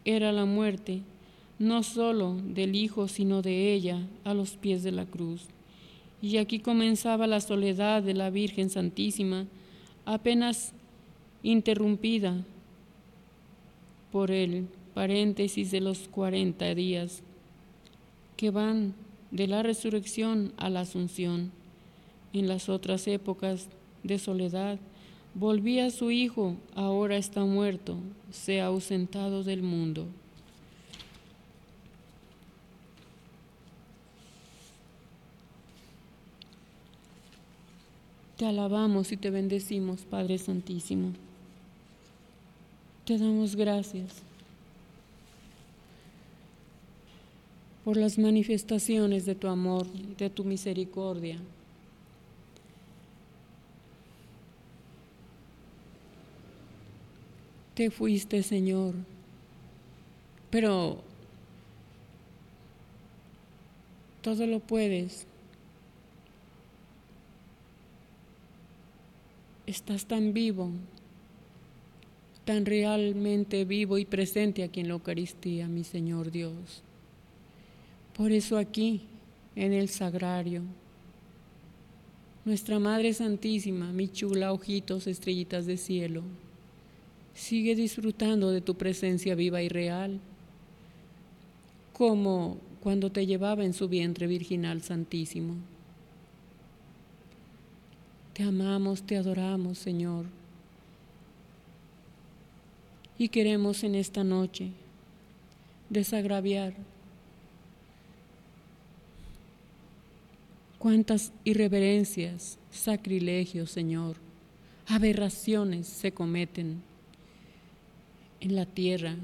era la muerte, no solo del Hijo, sino de ella, a los pies de la cruz. Y aquí comenzaba la soledad de la Virgen Santísima, apenas interrumpida por el paréntesis de los 40 días que van de la resurrección a la asunción. En las otras épocas de soledad, volvía a su Hijo, ahora está muerto, se ha ausentado del mundo. Te alabamos y te bendecimos, Padre Santísimo. Te damos gracias por las manifestaciones de tu amor, de tu misericordia. Te fuiste, Señor, pero todo lo puedes. Estás tan vivo, tan realmente vivo y presente aquí en la Eucaristía, mi Señor Dios. Por eso aquí, en el sagrario, nuestra Madre Santísima, mi chula, ojitos, estrellitas de cielo, sigue disfrutando de tu presencia viva y real, como cuando te llevaba en su vientre virginal santísimo. Te amamos, te adoramos, Señor, y queremos en esta noche desagraviar cuántas irreverencias, sacrilegios, Señor, aberraciones se cometen en la tierra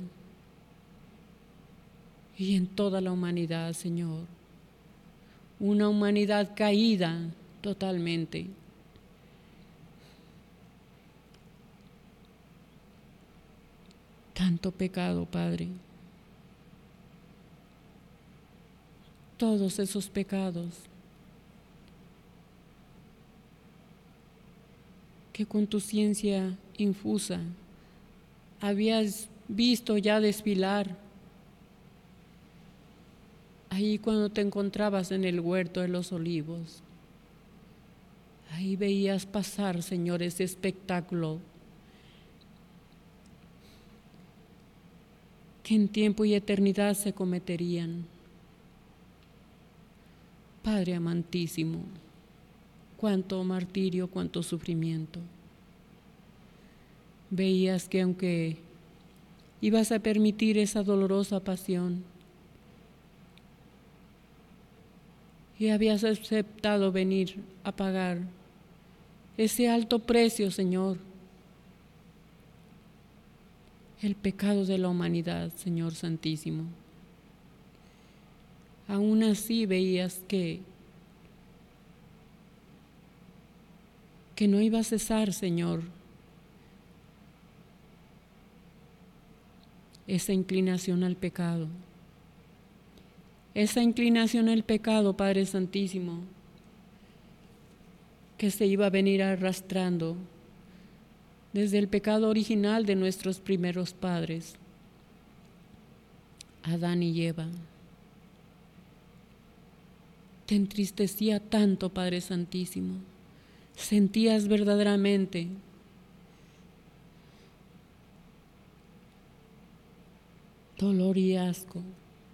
y en toda la humanidad, Señor. Una humanidad caída totalmente. Tanto pecado, Padre. Todos esos pecados que con tu ciencia infusa habías visto ya desfilar ahí cuando te encontrabas en el huerto de los olivos. Ahí veías pasar, Señor, ese espectáculo que en tiempo y eternidad se cometerían. Padre amantísimo, cuánto martirio, cuánto sufrimiento. Veías que aunque ibas a permitir esa dolorosa pasión y habías aceptado venir a pagar ese alto precio, Señor, el pecado de la humanidad, Señor Santísimo. Aún así veías que no iba a cesar, Señor, esa inclinación al pecado. Esa inclinación al pecado, Padre Santísimo, que se iba a venir arrastrando desde el pecado original de nuestros primeros padres, Adán y Eva. Te entristecía tanto, Padre Santísimo. Sentías verdaderamente dolor y asco.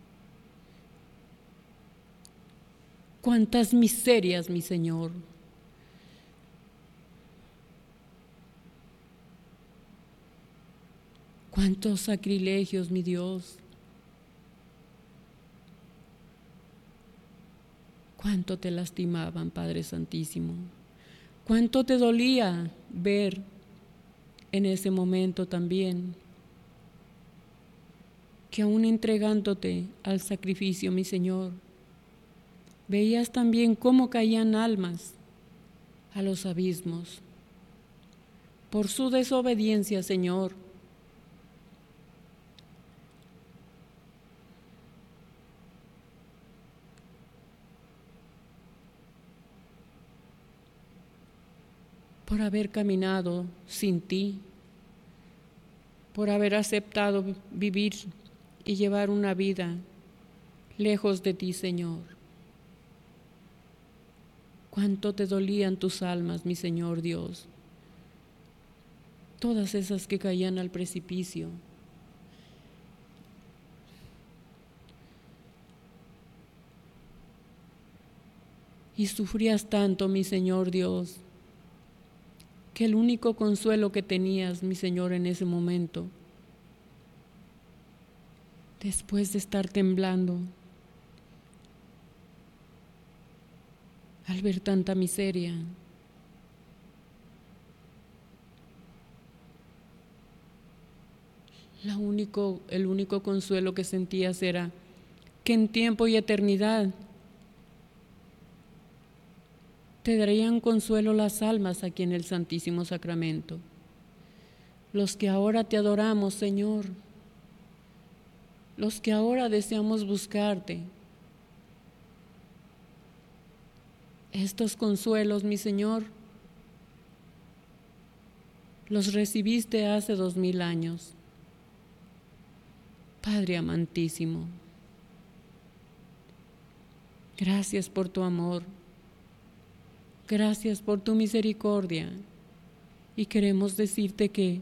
Cuántas miserias, mi Señor. Cuántos sacrilegios, mi Dios. Cuánto te lastimaban, Padre Santísimo. Cuánto te dolía ver en ese momento también que aún entregándote al sacrificio, mi Señor, veías también cómo caían almas a los abismos por su desobediencia, Señor. Por haber caminado sin ti, por haber aceptado vivir y llevar una vida lejos de ti, Señor. Cuánto te dolían tus almas, mi Señor Dios, todas esas que caían al precipicio. Y sufrías tanto, mi Señor Dios, que el único consuelo que tenías, mi Señor, en ese momento, después de estar temblando, al ver tanta miseria, el único consuelo que sentías era que en tiempo y eternidad te darían consuelo las almas aquí en el Santísimo Sacramento. Los que ahora te adoramos, Señor, los que ahora deseamos buscarte, estos consuelos, mi Señor, los recibiste hace 2000 años. Padre amantísimo, gracias por tu amor, gracias por tu misericordia, y queremos decirte que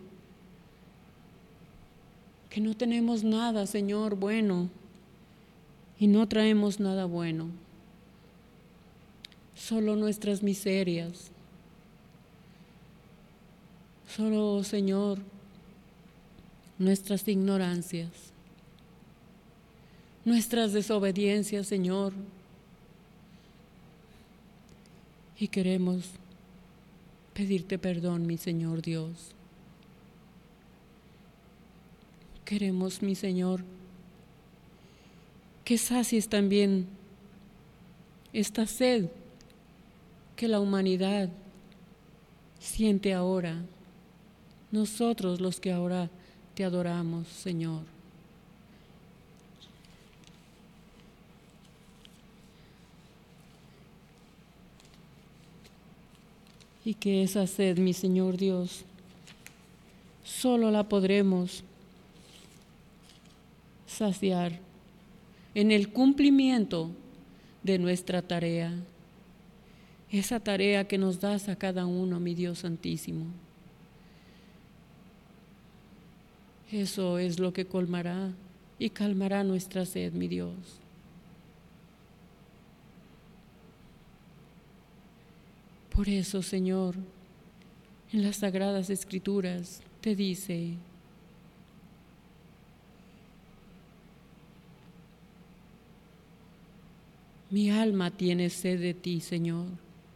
no tenemos nada, Señor, bueno, y no traemos nada bueno, solo nuestras miserias, solo, Señor, nuestras ignorancias, nuestras desobediencias, Señor, y queremos pedirte perdón, mi Señor Dios. Queremos, mi Señor, que sacies también esta sed que la humanidad siente ahora, nosotros los que ahora te adoramos, Señor. Y que esa sed, mi Señor Dios, solo la podremos saciar en el cumplimiento de nuestra tarea, esa tarea que nos das a cada uno, mi Dios Santísimo. Eso es lo que colmará y calmará nuestra sed, mi Dios. Por eso, Señor, en las Sagradas Escrituras te dice: mi alma tiene sed de ti, Señor.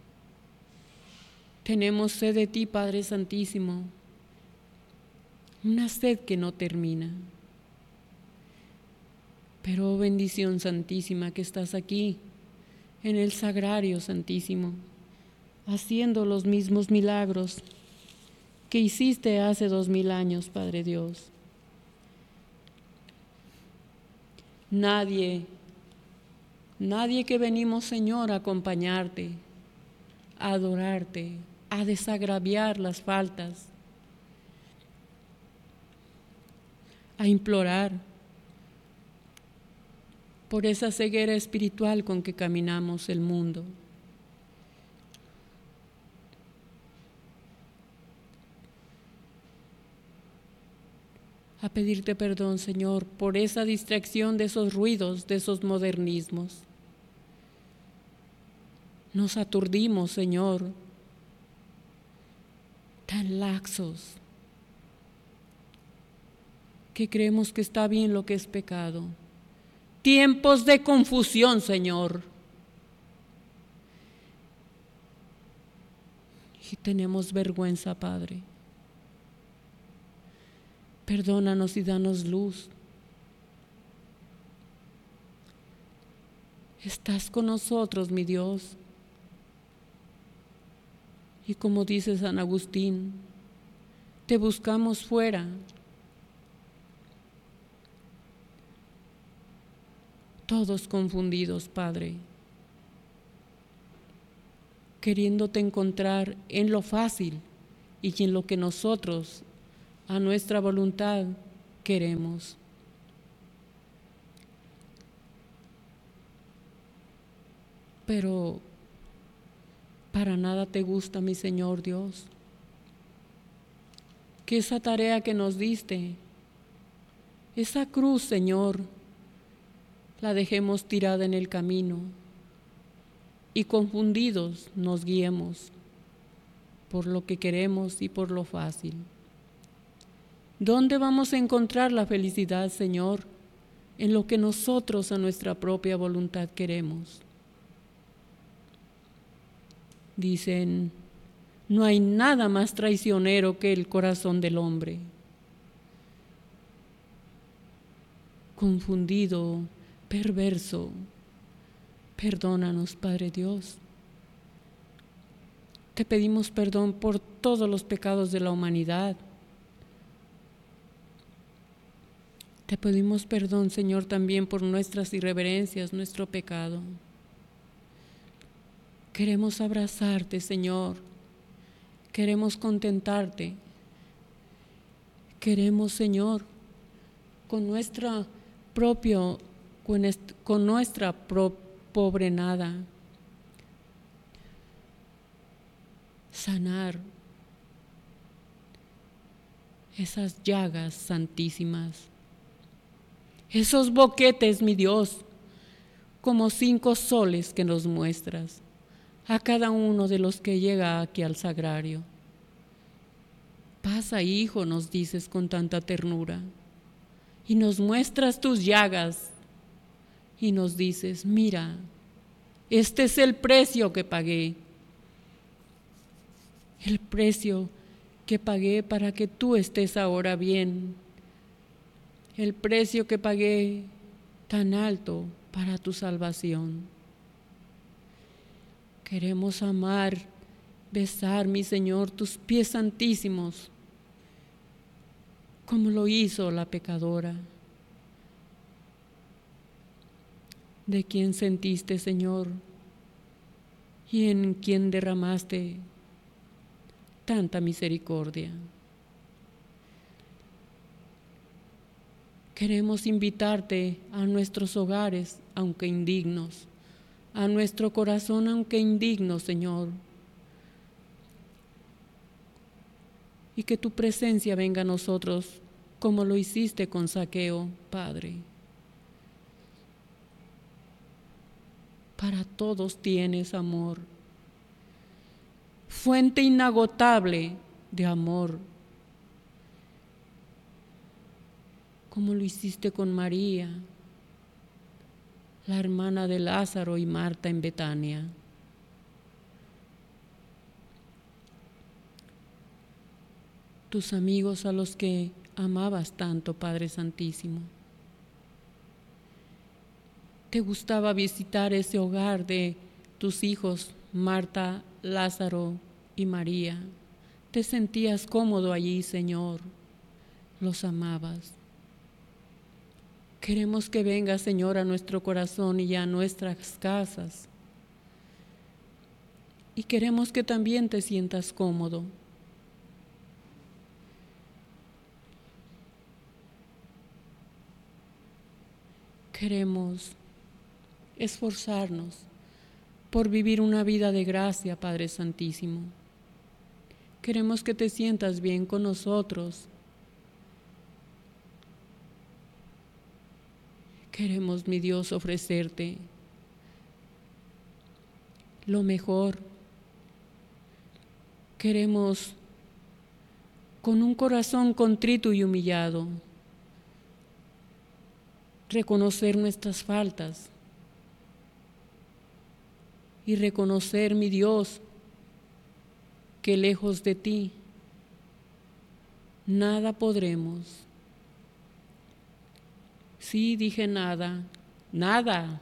Tenemos sed de ti, Padre Santísimo, una sed que no termina. Pero, oh bendición santísima, que estás aquí, en el Sagrario Santísimo, haciendo los mismos milagros que hiciste hace 2000 años, Padre Dios. Nadie que venimos, Señor, a acompañarte, a adorarte, a desagraviar las faltas, a implorar por esa ceguera espiritual con que caminamos el mundo. A pedirte perdón, Señor, por esa distracción de esos ruidos, de esos modernismos. Nos aturdimos, Señor, tan laxos, que creemos que está bien lo que es pecado. Tiempos de confusión, Señor. Y tenemos vergüenza, Padre. Perdónanos y danos luz. Estás con nosotros, mi Dios. Y como dice San Agustín, te buscamos fuera. Todos confundidos, Padre, queriéndote encontrar en lo fácil y en lo que nosotros, a nuestra voluntad, queremos. pero para nada te gusta, mi Señor Dios, que esa tarea que nos diste, esa cruz, Señor, la dejemos tirada en el camino y confundidos nos guiemos por lo que queremos y por lo fácil. ¿Dónde vamos a encontrar la felicidad, Señor? En lo que nosotros a nuestra propia voluntad queremos. Dicen, no hay nada más traicionero que el corazón del hombre. Confundido, perverso. Perdónanos, Padre Dios. Te pedimos perdón por todos los pecados de la humanidad. Te pedimos perdón, Señor, también por nuestras irreverencias, nuestro pecado. Queremos abrazarte, Señor. Queremos contentarte. Queremos, Señor, con nuestra pobre nada, sanar esas llagas santísimas, esos boquetes, mi Dios, como 5 soles que nos muestras a cada uno de los que llega aquí al sagrario. Pasa, hijo, nos dices con tanta ternura, y nos muestras tus llagas, y nos dices, mira, este es el precio que pagué, el precio que pagué para que tú estés ahora bien, el precio que pagué tan alto para tu salvación. Queremos amar, besar, mi Señor, tus pies santísimos, como lo hizo la pecadora, de quien sentiste, Señor, y en quien derramaste tanta misericordia. Queremos invitarte a nuestros hogares, aunque indignos, a nuestro corazón, aunque indigno, Señor, y que tu presencia venga a nosotros como lo hiciste con Zaqueo, Padre. Para todos tienes amor, fuente inagotable de amor, como lo hiciste con María, la hermana de Lázaro y Marta en Betania. Tus amigos a los que amabas tanto, Padre Santísimo. Te gustaba visitar ese hogar de tus hijos, Marta, Lázaro y María. Te sentías cómodo allí, Señor. Los amabas. Queremos que vengas, Señor, a nuestro corazón y a nuestras casas. Y queremos que también te sientas cómodo. Queremos esforzarnos por vivir una vida de gracia, Padre Santísimo. Queremos que te sientas bien con nosotros. Queremos, mi Dios, ofrecerte lo mejor. Queremos, con un corazón contrito y humillado, reconocer nuestras faltas y reconocer, mi Dios, que lejos de ti nada podremos. Sí, dije nada, nada.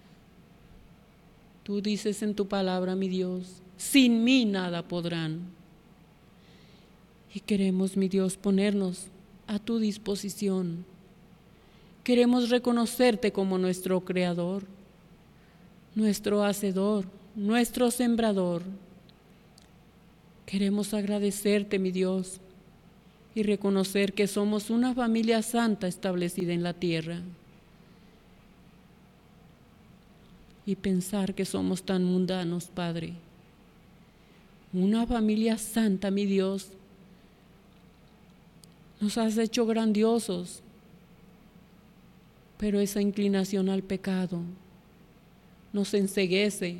Tú dices en tu palabra, mi Dios, sin mí nada podrán. Y queremos, mi Dios, ponernos a tu disposición. Queremos reconocerte como nuestro Creador, nuestro Hacedor, nuestro Sembrador. Queremos agradecerte, mi Dios, y reconocer que somos una familia santa establecida en la tierra. y pensar que somos tan mundanos, Padre. Una familia santa, mi Dios. Nos has hecho grandiosos, pero esa inclinación al pecado nos enceguece.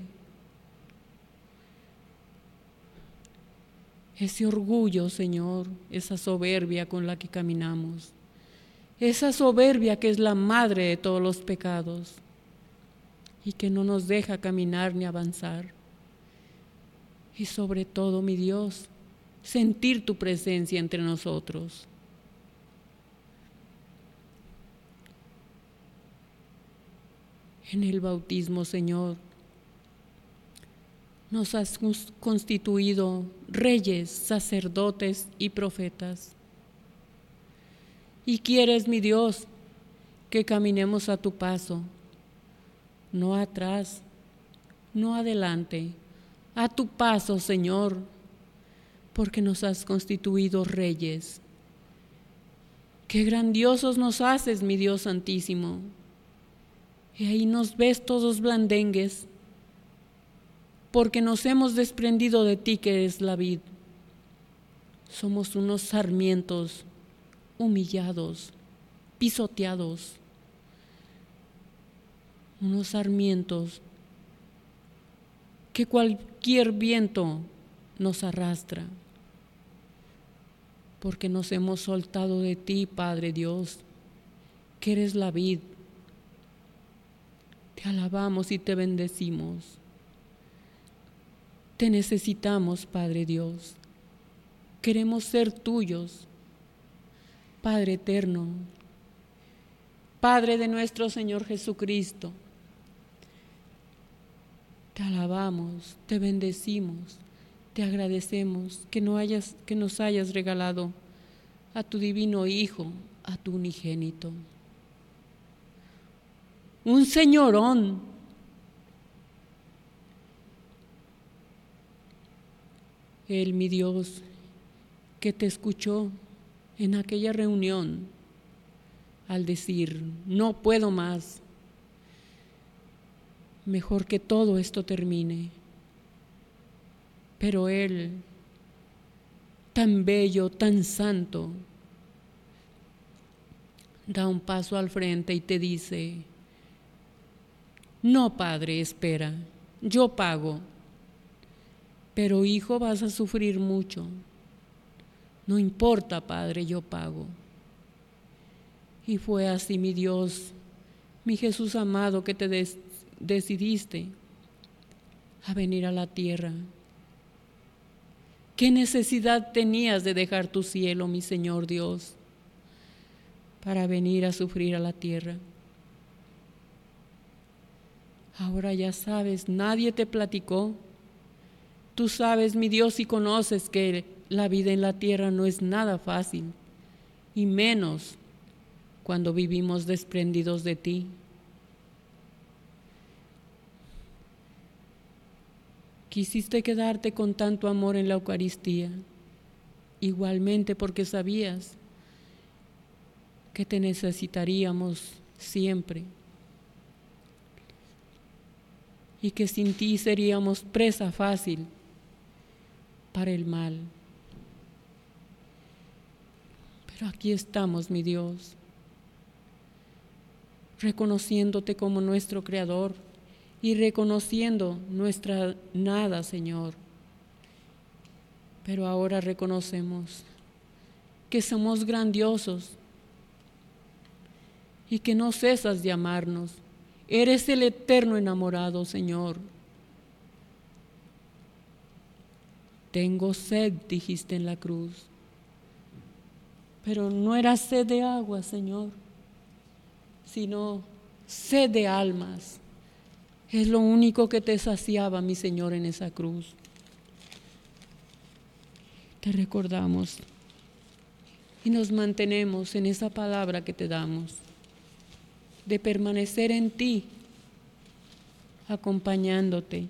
Ese orgullo, Señor, esa soberbia con la que caminamos, esa soberbia que es la madre de todos los pecados y que no nos deja caminar ni avanzar. Y sobre todo, mi Dios, sentir tu presencia entre nosotros. En el bautismo, Señor, nos has constituido reyes, sacerdotes y profetas. Y quieres, mi Dios, que caminemos a tu paso, no atrás, no adelante, a tu paso, Señor, porque nos has constituido reyes. Qué grandiosos nos haces, mi Dios Santísimo. Y ahí nos ves todos blandengues, porque nos hemos desprendido de ti que eres la vid. Somos unos sarmientos humillados, pisoteados, unos sarmientos que cualquier viento nos arrastra, porque nos hemos soltado de ti, Padre Dios, que eres la vid. Te alabamos y te bendecimos. Te necesitamos, Padre Dios. Queremos ser tuyos, Padre eterno, Padre de nuestro Señor Jesucristo. Te alabamos, te bendecimos, te agradecemos que nos hayas regalado a tu divino Hijo, a tu unigénito. Un señorón. Él, mi Dios, que te escuchó en aquella reunión al decir, no puedo más, mejor que todo esto termine. Pero Él, tan bello, tan santo, da un paso al frente y te dice, no, Padre, espera, yo pago, pero hijo, vas a sufrir mucho. No importa, Padre, yo pago. Y fue así, mi Dios, mi Jesús amado, que te decidiste a venir a la tierra. ¿Qué necesidad tenías de dejar tu cielo, mi Señor Dios, para venir a sufrir a la tierra? Ahora ya sabes, nadie te platicó. Tú sabes, mi Dios, y conoces que la vida en la tierra no es nada fácil, y menos cuando vivimos desprendidos de ti. Quisiste quedarte con tanto amor en la Eucaristía, igualmente porque sabías que te necesitaríamos siempre y que sin ti seríamos presa fácil para el mal. Pero aquí estamos, mi Dios, reconociéndote como nuestro Creador y reconociendo nuestra nada, Señor. Pero ahora reconocemos que somos grandiosos y que no cesas de amarnos. Eres el eterno enamorado, Señor. Tengo sed, dijiste en la cruz. Pero no era sed de agua, Señor, sino sed de almas. Es lo único que te saciaba, mi Señor, en esa cruz. Te recordamos y nos mantenemos en esa palabra que te damos, de permanecer en ti, acompañándote,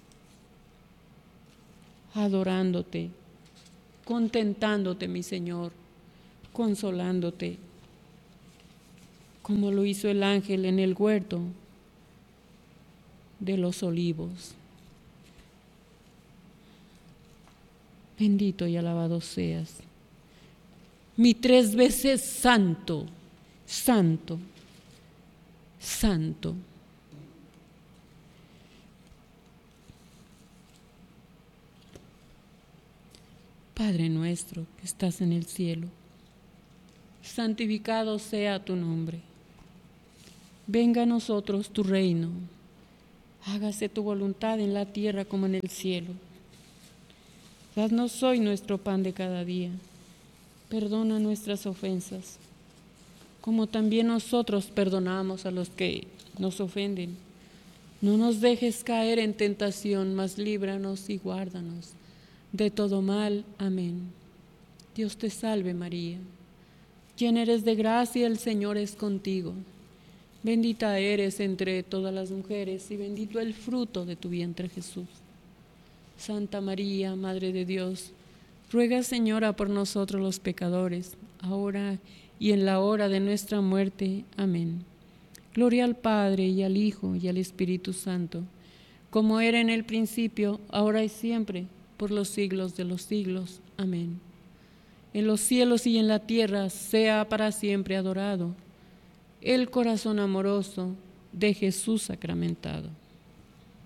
adorándote, contentándote, mi Señor, consolándote, como lo hizo el ángel en el huerto, de los Olivos. Bendito y alabado seas, mi 3 veces santo, santo, santo. Padre nuestro que estás en el cielo, santificado sea tu nombre. Venga a nosotros tu reino. Hágase tu voluntad en la tierra como en el cielo. Danos hoy nuestro pan de cada día. Perdona nuestras ofensas, como también nosotros perdonamos a los que nos ofenden. No nos dejes caer en tentación, mas líbranos y guárdanos de todo mal. Amén. Dios te salve María, llena eres de gracia, el Señor es contigo. Bendita eres entre todas las mujeres y bendito el fruto de tu vientre Jesús. Santa María, Madre de Dios, ruega Señora por nosotros los pecadores, ahora y en la hora de nuestra muerte. Amén. Gloria al Padre y al Hijo y al Espíritu Santo, como era en el principio, ahora y siempre, por los siglos de los siglos. Amén. En los cielos y en la tierra sea para siempre adorado el corazón amoroso de Jesús sacramentado.